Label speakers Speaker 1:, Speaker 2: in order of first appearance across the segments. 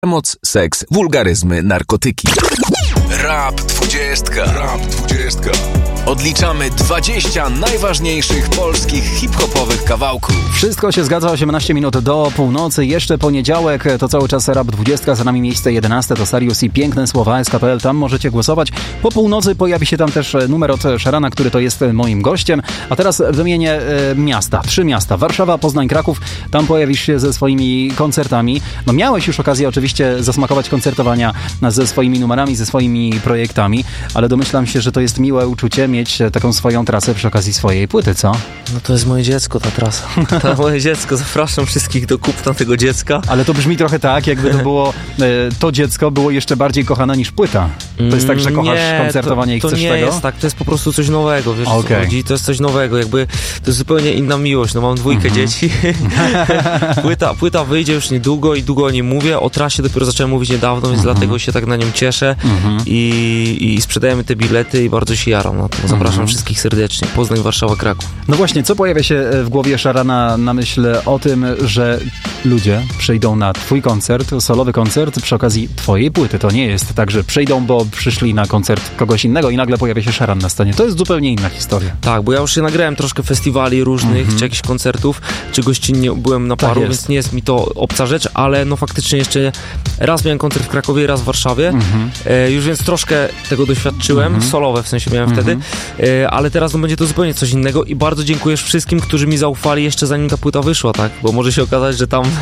Speaker 1: Przemoc, seks, wulgaryzmy, narkotyki. Rap 20. Rap 20. Odliczamy 20 najważniejszych polskich hip-hopowych kawałków.
Speaker 2: Wszystko się zgadza, 18 minut do północy. Jeszcze poniedziałek, to cały czas Rap 20, za nami miejsce 11, to Sarius i Piękne Słowa, SK.pl, tam możecie głosować. Po północy pojawi się tam też numer od Szarana, który to jest moim gościem. A teraz wymienię miasta, 3 miasta, Warszawa, Poznań, Kraków. Tam pojawisz się ze swoimi koncertami. No miałeś już okazję oczywiście zasmakować koncertowania ze swoimi numerami, ze swoimi projektami, ale domyślam się, że to jest miłe uczucie mieć taką swoją trasę przy okazji swojej płyty, co?
Speaker 3: No to jest moje dziecko, ta trasa. To moje dziecko. Zapraszam wszystkich do kupna tego dziecka.
Speaker 2: Ale to brzmi trochę tak, jakby to było, to dziecko było jeszcze bardziej kochane niż płyta. To jest tak, że kochasz koncertowanie i chcesz tego?
Speaker 3: To nie jest tak, to jest po prostu coś nowego, wiesz, o co chodzi? To jest coś nowego, jakby to jest zupełnie inna miłość. No mam 2 dzieci. Płyta wyjdzie już niedługo i długo o niej mówię. O trasie dopiero zacząłem mówić niedawno, więc dlatego się tak na nią cieszę. I sprzedajemy te bilety i bardzo się jaram na to. Zapraszam wszystkich serdecznie. Poznań, Warszawa, Kraków.
Speaker 2: No właśnie, co pojawia się w głowie Szarana na myśl o tym, że ludzie przyjdą na twój koncert, solowy koncert przy okazji twojej płyty. To nie jest tak, że przyjdą, bo przyszli na koncert kogoś innego i nagle pojawia się Szaran na scenie. To jest zupełnie inna historia.
Speaker 3: Tak, bo ja już się nagrałem troszkę festiwali różnych, czy jakichś koncertów, czy gościnnie byłem na paru, więc nie jest mi to obca rzecz, ale no faktycznie jeszcze raz miałem koncert w Krakowie, raz w Warszawie. Już więc troszkę tego doświadczyłem, solowe w sensie miałem wtedy, ale teraz no będzie to zupełnie coś innego i bardzo dziękuję wszystkim, którzy mi zaufali jeszcze zanim ta płyta wyszła, tak? Bo może się okazać, że tam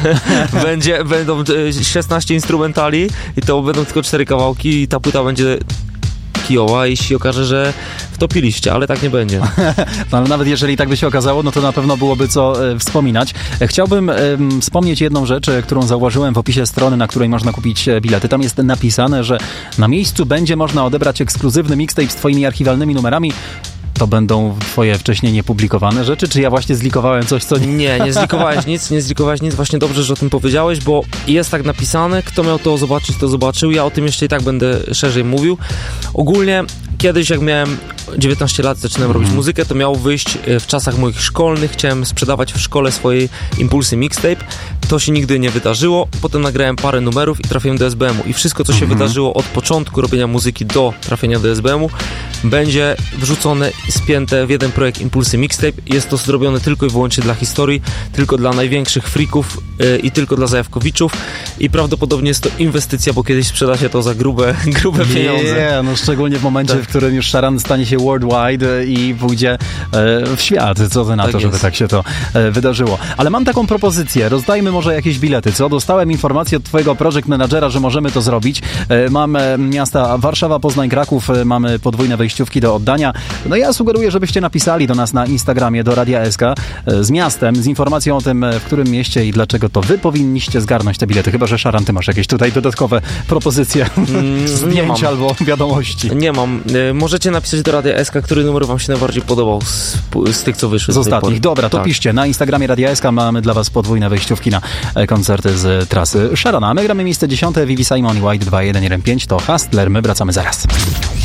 Speaker 3: będą 16 instrumentali i to będą tylko 4 kawałki i ta płyta będzie kijowa, jeśli okaże, że wtopiliście, ale tak nie będzie.
Speaker 2: No, ale nawet jeżeli tak by się okazało, no to na pewno byłoby co wspominać. Chciałbym wspomnieć jedną rzecz, którą zauważyłem w opisie strony, na której można kupić bilety. Tam jest napisane, że na miejscu będzie można odebrać ekskluzywny mixtape z twoimi archiwalnymi numerami. To będą twoje wcześniej niepublikowane rzeczy, czy ja właśnie zlikowałem coś, co...
Speaker 3: Nie zlikowałeś nic, właśnie dobrze, że o tym powiedziałeś, bo jest tak napisane, kto miał to zobaczyć, to zobaczył, ja o tym jeszcze i tak będę szerzej mówił. Ogólnie kiedyś, jak miałem 19 lat, zaczynałem robić muzykę, to miało wyjść w czasach moich szkolnych, chciałem sprzedawać w szkole swojej Impulsy mixtape, to się nigdy nie wydarzyło, potem nagrałem parę numerów i trafiłem do SBM-u i wszystko, co się wydarzyło od początku robienia muzyki do trafienia do SBM-u, będzie wrzucone i spięte w jeden projekt Impulsy Mixtape. Jest to zrobione tylko i wyłącznie dla historii, tylko dla największych freaków i tylko dla zajawkowiczów i prawdopodobnie jest to inwestycja, bo kiedyś sprzeda się to za grube pieniądze.
Speaker 2: No szczególnie w momencie, w którym już Szaran stanie się worldwide i pójdzie w świat. Co ty na to, żeby tak się to wydarzyło. Ale mam taką propozycję. Rozdajmy może jakieś bilety, co? Dostałem informację od twojego project managera, że możemy to zrobić. Mam miasta Warszawa, Poznań, Kraków. Mamy podwójne wejściówki do oddania. No ja sugeruję, żebyście napisali do nas na Instagramie, do Radia SK z miastem, z informacją o tym, w którym mieście i dlaczego to wy powinniście zgarnąć te bilety. Chyba że Szaran, ty masz jakieś tutaj dodatkowe propozycje zdjęć albo wiadomości.
Speaker 3: Nie mam. Możecie napisać do Radia SK, który numer wam się najbardziej podobał z tych, co wyszły.
Speaker 2: Z ostatnich. Dobra, to piszcie. Na Instagramie Radia SK mamy dla was podwójne wejściówki na koncerty z trasy Szarana. My gramy miejsce 10, Vivi Simon i White 2115. To Hustler. My wracamy zaraz.